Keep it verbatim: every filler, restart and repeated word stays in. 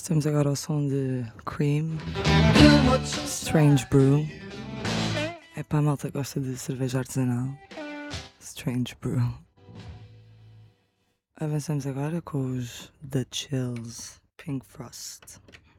Estamos agora ao som de Cream, Strange Brew. É para a malta que gosta de cerveja artesanal. Strange Brew. Avançamos agora com os The Chills, Pink Frost.